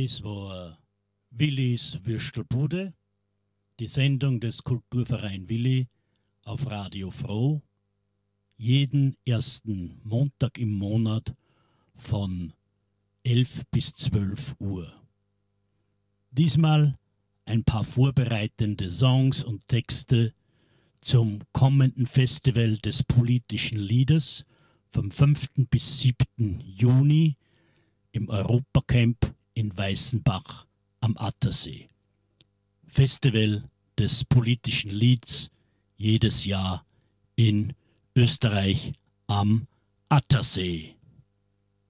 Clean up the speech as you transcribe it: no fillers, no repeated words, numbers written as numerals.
Es war Willis Würstelbude, die Sendung des Kulturverein Willi auf Radio Froh, jeden ersten Montag im Monat von 11 bis 12 Uhr. Diesmal ein paar vorbereitende Songs und Texte zum kommenden Festival des politischen Liedes vom 5. bis 7. Juni im Europacamp in Weißenbach am Attersee. Festival des politischen Lieds jedes Jahr in Österreich am Attersee.